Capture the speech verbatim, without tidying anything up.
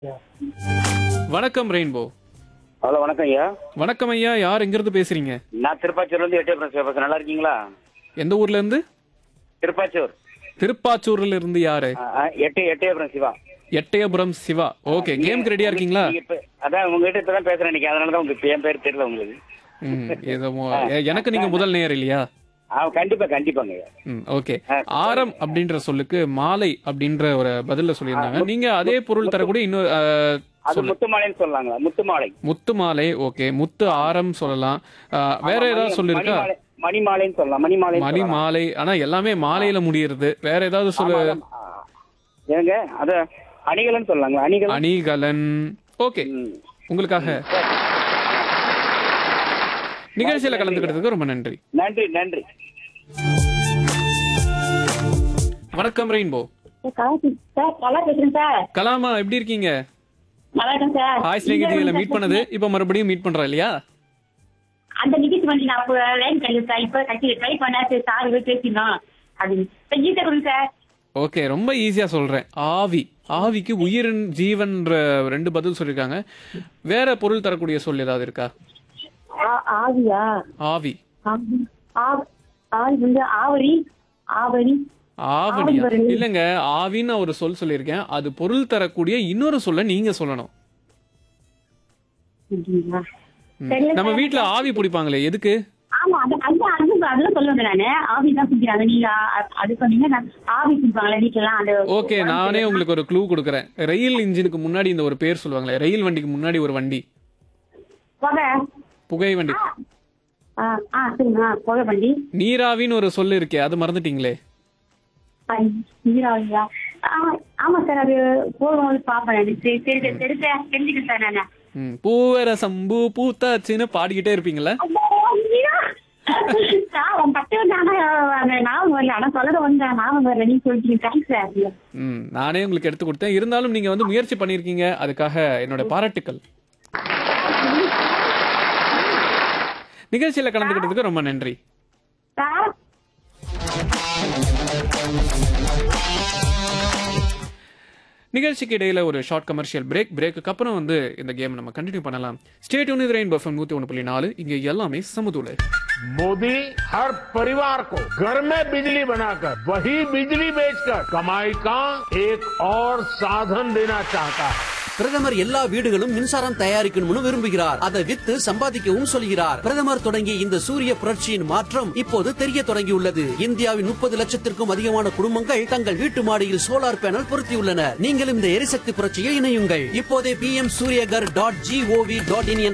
வணக்கம் rainbow. Hello வணக்கம் ஐயா. வணக்கம் ஐயா, யார் எங்கிருந்து பேசுறீங்க? நான் திருப்பாச்சூர்ல இருந்து எட்டயபுரம் சிவபாசன். நல்லா இருக்கீங்களா? எந்த ஊர்ல இருந்து? திருப்பாச்சூர். திருப்பாச்சூர்ல இருந்து யாரு? ஆ, ஆ, எட்டு எட்டயபுரம் சிவா. எட்டயபுரம் சிவா. ஓகே, கேம்க்கு ரெடியா இருக்கீங்களா? நீங்க இப்ப- அதான் உங்ககிட்ட இப்பதான் பேசுறேன் இன்னைக்கு, அதனாலதான் உங்களுக்கு என் பேர் தெரியல உங்களுக்கு. ம், ஏதோ மொ- எ- எனக்கு நீங்க முதல் நேயர் இல்லையா? ஆ, கண்டிப்பா கண்டிப்பாங்க ஐயா. ம், ஓகே. ஆரம் அப்படின்ற சொல்லுக்கு மாலை அப்படின்ற ஒரு பதில சொல்லியிருந்தாங்க. நீங்க அதே பொருள் தரக்கூடிய இன்னொரு அஹ், அது முத்துமாலைன்னு சொல்லலாங்களா? முத்துமாலை. முத்து மாலை. ஓகே, முத்து ஆரம் சொல்லலாம். அஹ், வேற ஏதாவது சொல்லிருக்கா? மணிமாலை- மணிமாலைன்னு சொல்லலாம். மணிமாலை. மணி மாலை. ஆனா எல்லாமே மாலையில முடியுது. வேற ஏதாவது சொல்லு. ஏங்க அத அணிகலன் சொல்லலாங்களா? அணிகலன். அணிகலன். ஓகே, ம். உங்களுக்காக நிகழ்ச்சியில கலந்துக்கிட்டதுக்கு ரொம்ப நன்றி. நன்றி நன்றி. வணக்கம் ரெயின்போ. சார் நல்லா பேசுறேன் சார். கலாமா, எப்படி இருக்கீங்க? நல்லா இருக்கேன் சார். ஹாய் ஸ்நேகிதிகளை மீட் பண்ணது இப்ப மறுபடியும் மீட் பண்றோம் இல்லையா? அந்த நிகழ்ச்சி வந்து நான் அப்போ லைன் கிடையாது சார். இப்ப கட்டி ட்ரை பண்ணா சரி சார் இவரு பேசினோம் அப்படின்னு சார். ஈஸியா கொடுங்க சார். ஓகே, ரொம்ப ஈஸியா சொல்றேன். ஆவி. ஆவிக்கு உயிரின் ஜீவன்ற ரெண்டு பதில் சொல்லிருக்காங்க. வேற பொருள் தரக்கூடிய சொல் ஏதாவது இருக்கா? ஆ- ஆவியா? ஆவி. ஆவி. ஆ- ஆவி வந்து ஆவரி. ஆவரி. ஆவணியா? ஆவணி வருது. இல்லங்க, ஆவின்னு ஒரு சொல் சொல்லியிருக்கேன். அது பொருள் தரக்கூடிய இன்னொரு சொல்ல நீங்க சொல்லணும். அப்படிங்களா? ம். தெரியல நம்ம சார். வீட்ல ஆவி பிடிப்பாங்களே, எதுக்கு? ஆமா அது அது அது அதெல்லாம் சொல்லுவேன் நானு. ஆவி தான் குடிக்கிறாங்க. நீங்க அ- அது சொன்னீங்க. நான் ஆவி குடிப்பாங்களே வீட்டுலாம் அந்த. ஓகே, நானே உங்களுக்கு ஒரு க்ளூ கொடுக்கறேன். ரயில் இன்ஜினுக்கு முன்னாடி இந்த ஒரு பேர் சொல்லுவாங்களே, ரயில் வண்டிக்கு முன்னாடி ஒரு வண்டி, புகை. புகை வண்டி. ஆ ஆ சரிங்க. புகை வண்டி. நீராவின்னு ஒரு சொல்லு இருக்கே, அது மறந்துட்டீங்களே. நீராவியா? ஆமா சார். அது போகும்போது பாப்பேன். சரி சரி சரி சரி சார். தெரிஞ்சுக்கிறேன் சார் நானு. ம், பூவர சம்பு பூத்தாச்சுன்னு பாடிக்கிட்டே இருப்பீங்களா? ம், நானே உங்களுக்கு எடுத்து கொடுத்தேன். இருந்தாலும் நீங்க வந்து முயற்சி பண்ணிருக்கீங்க. அதுக்காக என்னோட பாராட்டுக்கள். நிகழ்ச்சியில கலந்துக்கிட்டதுக்கு ரொம்ப நன்றி. நிகழ்ச்சிக்கு இடையில ஒரு ஷார்ட் கமர்ஷியல் பிரேக். பிரேக்கு அப்புறம் வந்து இந்த கேம் நம்ம கண்டினியூ பண்ணலாம். Stay tune with rainbow FM நூத்தி ஒன்று புள்ளி நாலு. இங்க எல்லாமே சமதுல. मोदी हर परिवार को घर में बिजली बनाकर वही बिजली बेचकर कमाई का एक और साधन देना चाहता है. பிரதமர் எல்லா வீடுகளும் மின்சாரம் தயாரிக்கணும்னு விரும்புகிறார். அதை வித்து சம்பாதிக்கவும் சொல்கிறார். பிரதமர் தொடங்கிய இந்த சூரிய புரட்சியின் மாற்றம் இப்போது தெரிய தொடங்கியுள்ளது. இந்தியாவின் முப்பது லட்சத்திற்கும் அதிகமான குடும்பங்கள் தங்கள் வீட்டு மாடியில் சோலார் பேனல் பொருத்தியுள்ளனர். நீங்களும் இந்த எரிசக்தி புரட்சியில் இணையுங்கள். இப்போதே B M Surya Ghar dot gov dot in